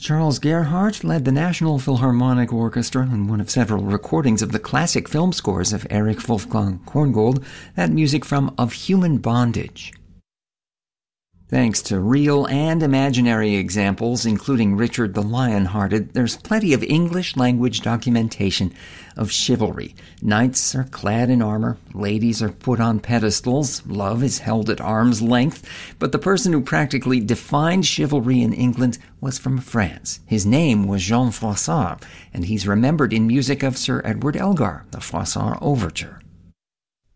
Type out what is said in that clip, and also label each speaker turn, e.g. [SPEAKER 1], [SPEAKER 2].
[SPEAKER 1] Charles Gerhardt led the National Philharmonic Orchestra in one of several recordings of the classic film scores of Erich Wolfgang Korngold, that music from Of Human Bondage. Thanks to real and imaginary examples, including Richard the Lion-Hearted, there's plenty of English-language documentation of chivalry. Knights are clad in armor, ladies are put on pedestals, love is held at arm's length, but the person who practically defined chivalry in England was from France. His name was Jean Froissart, and he's remembered in music of Sir Edward Elgar, the Froissart Overture.